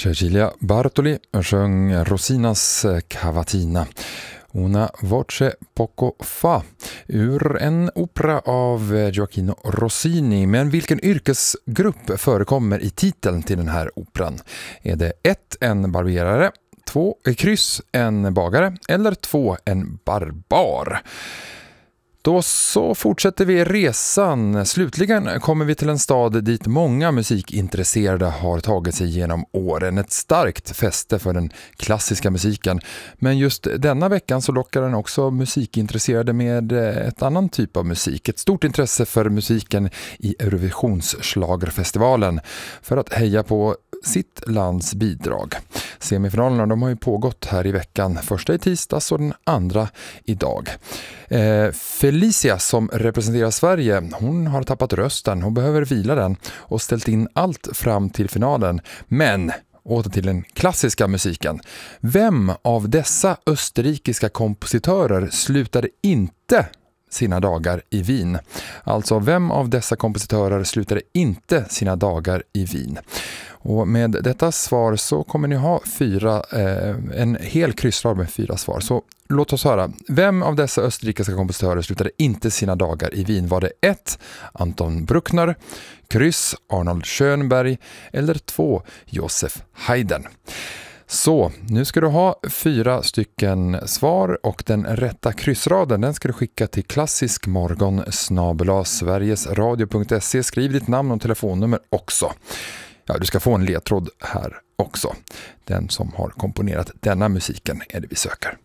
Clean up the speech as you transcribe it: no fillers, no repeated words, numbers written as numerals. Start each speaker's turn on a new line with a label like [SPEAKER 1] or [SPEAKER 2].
[SPEAKER 1] Cecilia Bartoli sjöng Rosinas cavatina Una voce poco fa ur en opera av Gioacchino Rossini. Men vilken yrkesgrupp förekommer i titeln till den här operan? Är det 1. en barberare, 2. kryss en bagare eller 2. en barbar? Då så fortsätter vi resan. Slutligen kommer vi till en stad dit många musikintresserade har tagit sig genom åren. Ett starkt fäste för den klassiska musiken. Men just denna veckan så lockar den också musikintresserade med ett annan typ av musik. Ett stort intresse för musiken i Eurovisionsschlagerfestivalen för att heja på sitt lands bidrag. Semifinalerna de har ju pågått här i veckan. Första i tisdags och den andra idag. Felicia som representerar Sverige, hon har tappat rösten. Hon behöver vila den och ställt in allt fram till finalen. Men åter till den klassiska musiken. Vem av dessa österrikiska kompositörer slutade inte sina dagar i Wien? Alltså, vem av dessa kompositörer slutade inte sina dagar i Wien? Och med detta svar så kommer ni ha en hel kryssrad med 4 svar. Så låt oss höra. Vem av dessa österrikiska kompositörer slutade inte sina dagar i Wien? Var det 1. Anton Bruckner, kryss Arnold Schönberg eller 2. Josef Haydn? Så, nu ska du ha 4 stycken svar och den rätta kryssraden den ska du skicka till klassiskmorgon@sverigesradio.se. Skriv ditt namn och telefonnummer också. Ja, du ska få en ledtråd här också. Den som har komponerat denna musiken är det vi söker.